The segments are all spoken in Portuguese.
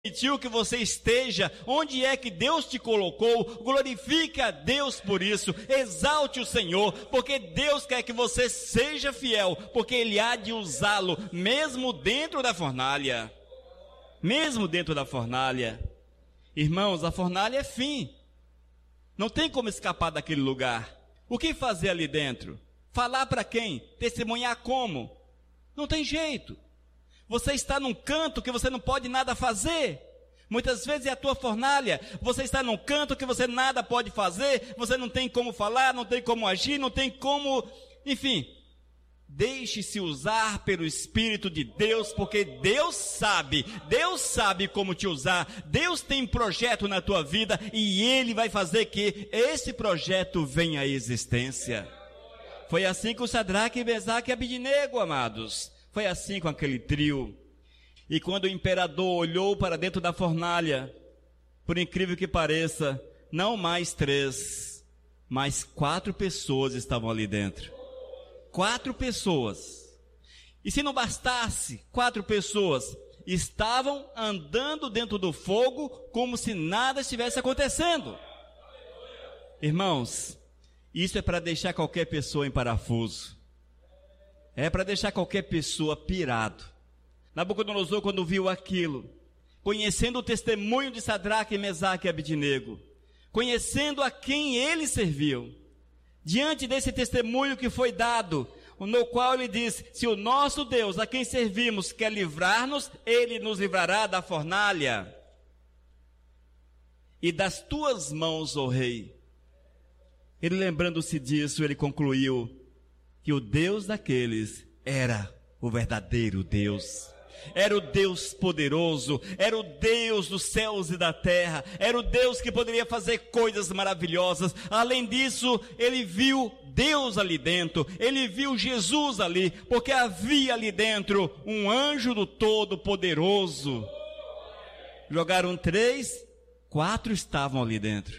permitiu que você esteja onde é que Deus te colocou, glorifique a Deus por isso, exalte o Senhor, porque Deus quer que você seja fiel, porque Ele há de usá-lo, mesmo dentro da fornalha. Mesmo dentro da fornalha. Irmãos, a fornalha é fim. Não tem como escapar daquele lugar. O que fazer ali dentro? Falar para quem? Testemunhar como? Não tem jeito. Você está num canto que você não pode nada fazer. Muitas vezes é a tua fornalha. Você está num canto que você nada pode fazer. Você não tem como falar, não tem como agir, não tem como... Enfim, deixe-se usar pelo Espírito de Deus, porque Deus sabe como te usar. Deus tem projeto na tua vida e Ele vai fazer que esse projeto venha à existência. Foi assim com Sadraque, Mesaque e Abednego, amados. Foi assim com aquele trio. E quando o imperador olhou para dentro da fornalha, por incrível que pareça, não mais 3, mas 4 pessoas estavam ali dentro. 4 pessoas. E se não bastasse, 4 pessoas estavam andando dentro do fogo como se nada estivesse acontecendo. Irmãos, isso é para deixar qualquer pessoa em parafuso. É para deixar qualquer pessoa pirado. Nabucodonosor, quando viu aquilo, conhecendo o testemunho de Sadraque, Mesaque e Abednego, conhecendo a quem ele serviu, diante desse testemunho que foi dado, no qual ele diz: se o nosso Deus, a quem servimos, quer livrar-nos, Ele nos livrará da fornalha e das tuas mãos, ó rei. Ele, lembrando-se disso, ele concluiu que o Deus daqueles era o verdadeiro Deus. Era o Deus poderoso, era o Deus dos céus e da terra, era o Deus que poderia fazer coisas maravilhosas. Além disso, ele viu Deus ali dentro, ele viu Jesus ali, porque havia ali dentro um anjo do Todo-Poderoso. Jogaram 3, 4 estavam ali dentro.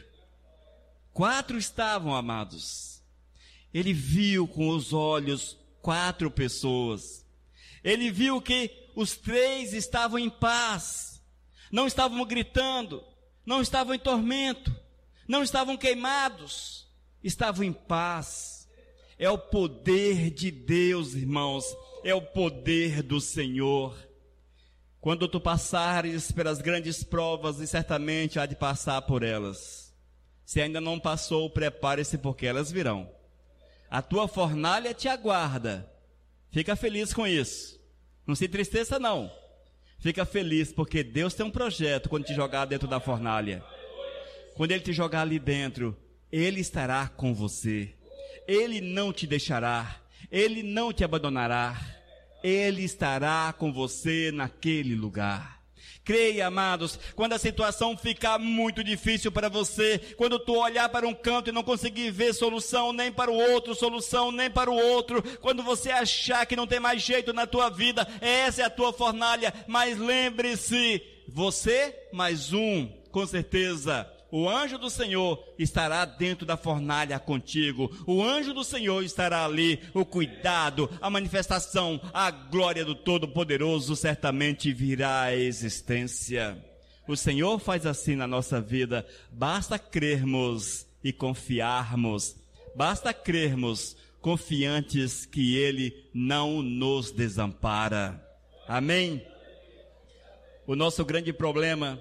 4 estavam, amados. Ele viu com os olhos 4 pessoas. Ele viu que os 3 estavam em paz, não estavam gritando, não estavam em tormento, não estavam queimados, estavam em paz. É o poder de Deus, irmãos, é o poder do Senhor. Quando tu passares pelas grandes provas, e certamente há de passar por elas, se ainda não passou, prepare-se, porque elas virão. A tua fornalha te aguarda. Fica feliz com isso. Não se entristeça não. Fica feliz, porque Deus tem um projeto quando te jogar dentro da fornalha. Quando Ele te jogar ali dentro, Ele estará com você. Ele não te deixará. Ele não te abandonará. Ele estará com você naquele lugar. Creia, amados, quando a situação ficar muito difícil para você, quando tu olhar para um canto e não conseguir ver solução nem para o outro, solução nem para o outro, quando você achar que não tem mais jeito na tua vida, essa é a tua fornalha, mas lembre-se, você mais um, com certeza, o anjo do Senhor estará dentro da fornalha contigo. O anjo do Senhor estará ali. O cuidado, a manifestação, a glória do Todo-Poderoso certamente virá à existência. O Senhor faz assim na nossa vida. Basta crermos e confiarmos. Basta crermos, confiantes que Ele não nos desampara. Amém? O nosso grande problema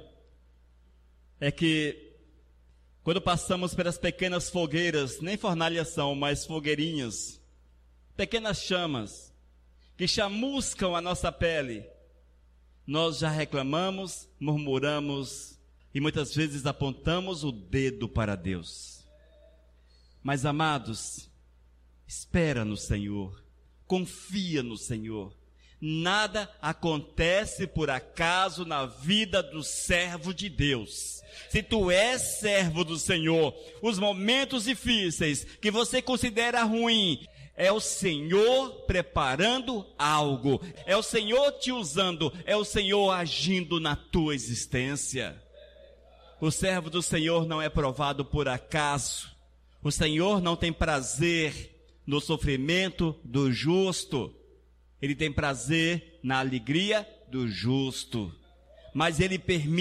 é que quando passamos pelas pequenas fogueiras, nem fornalhas são, mas fogueirinhas, pequenas chamas, que chamuscam a nossa pele, nós já reclamamos, murmuramos e muitas vezes apontamos o dedo para Deus. Mas, amados, espera no Senhor, confia no Senhor. Nada acontece por acaso na vida do servo de Deus. Se tu és servo do Senhor, os momentos difíceis que você considera ruim, é o Senhor preparando algo, é o Senhor te usando, é o Senhor agindo na tua existência. O servo do Senhor não é provado por acaso. O Senhor não tem prazer no sofrimento do justo. Ele tem prazer na alegria do justo. mas ele permite